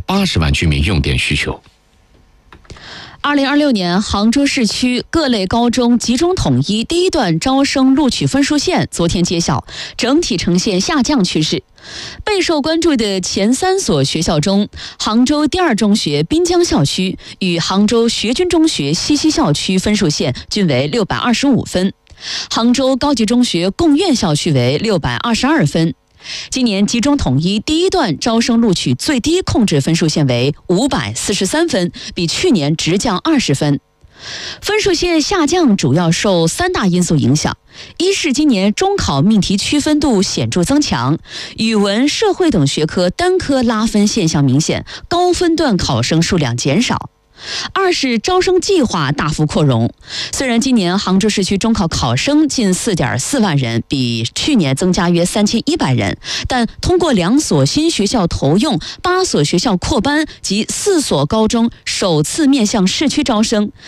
80万居民用电需求。 2026年杭州市区各类高中集中统一第一段招生录取分数线昨天揭晓，整体呈现下降趋势。备受关注的前3所学校中，杭州第二中学滨江校区与杭州学军中学西溪校区分数线均为625分，杭州高级中学贡院校区为622分。今年集中统一第一段招生录取最低控制分数线为543分，比去年直降20分。分数线下降主要受3大因素影响：一是今年中考命题区分度显著增强，语文、社会等学科单科拉分现象明显，高分段考生数量减少；二是招生计划大幅扩容。虽然今年杭州市区中考考生近4.4万人，比去年增加约3100人，但通过2所新学校投用、8所学校扩班及4所高中首次面向市区招生，